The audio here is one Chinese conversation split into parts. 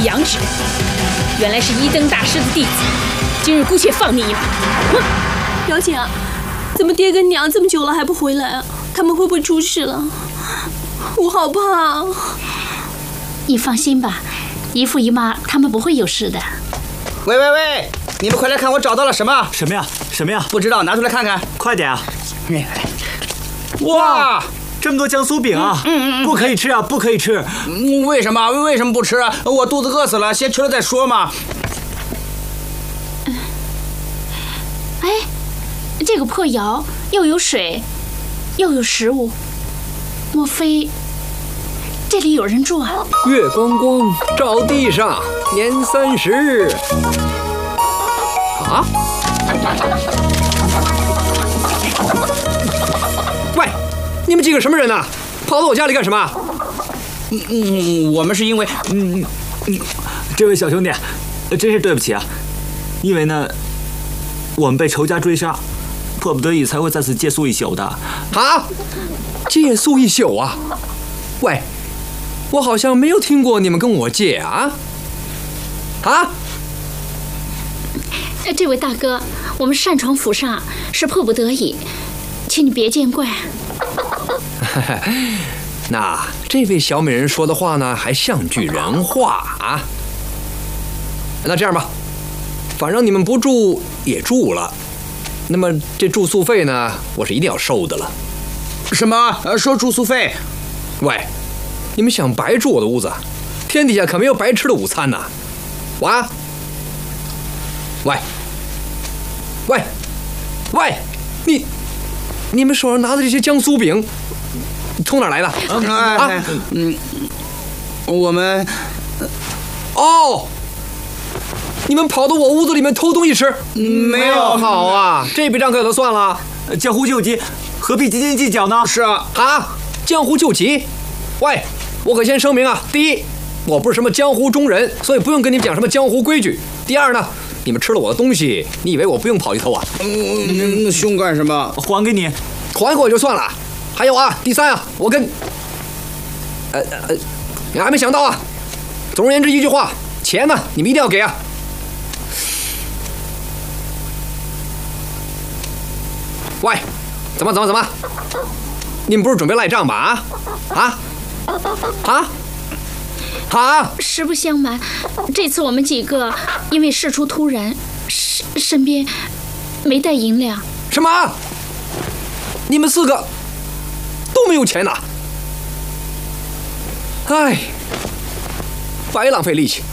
杨芷，原来是一灯大师的弟子，今日姑且放你一马。 表姐，怎么爹跟娘这么久了还不回来啊？他们会不会出事了？我好怕。 你放心吧，姨父姨妈他们不会有事的。 喂喂喂，你们快来看，我找到了什么？ 什么呀？什么呀？ 不知道，拿出来看看。 快点啊！ 哇！ 这么多江苏饼啊！不可以吃啊！不可以吃！ 为什么？为什么不吃？我肚子饿死了，先吃了再说嘛。 哎，这个破窑又有水，又有食物，莫非这里有人住啊？ 月光光照地上，年30。啊！喂，你们几个什么人呢？跑到我家里干什么？ 我们是因为…… 这位小兄弟，真是对不起啊！因为呢，我们被仇家追杀，迫不得已才会在此借宿一宿的。 啊！借宿一宿啊？喂，我好像没有听过你们跟我借啊！啊！ 这位大哥，我们擅闯府上是迫不得已，请你别见怪。 那这位小美人说的话呢，还像句人话啊。那这样吧，反正你们不住也住了，那么这住宿费呢，我是一定要收的了。 什么？收住宿费？ 喂，你们想白住我的屋子？天底下可没有白吃的午餐呐！哇！喂！喂！喂！你们手上拿的这些江苏饼，从哪儿来的？ 我们…… 哦，你们跑到我屋子里面偷东西吃？ 没有。 好啊，这笔账可就算了。 江湖救急，何必斤斤计较呢？ 是啊。 啊，江湖救急。喂，我可先声明啊，第一，我不是什么江湖中人，所以不用跟你们讲什么江湖规矩。第二呢，你们吃了我的东西，你以为我不用跑去偷啊？ 凶干什么？ 还给你， 还给我就算了。还有啊，第三啊，我跟……你还没想到啊？总而言之一句话，钱呢，你们一定要给啊。喂，怎么？你们不是准备赖账吧？ 实不相瞒，这次我们几个因为事出突然，身边没带银两。 什么？你们4个都没有钱呐？哎，白浪费力气。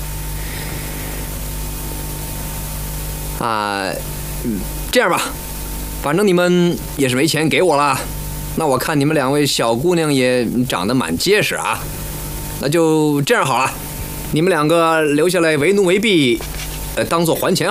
这样吧，反正你们也是没钱给我了，那我看你们2位小姑娘也长得蛮结实啊，那就这样好了，你们2个留下来为奴为婢，当做还钱